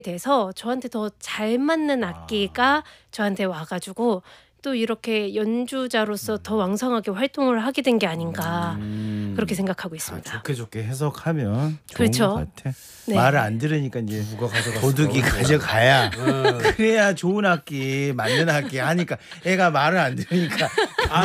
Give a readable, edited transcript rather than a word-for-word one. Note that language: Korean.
돼서 저한테 더 잘 맞는 악기가 저한테 와 가지고 또 이렇게 연주자로서 더 왕성하게 활동을 하게 된 게 아닌가 그렇게 생각하고 있습니다. 좋게 해석하면 좋은 그렇죠. 것 같아. 네. 말을 안 들으니까 이제 누가 가져갔어? 도둑이 가져가야 그래야 좋은 악기 맞는 악기 하니까 애가 말을 안 들으니까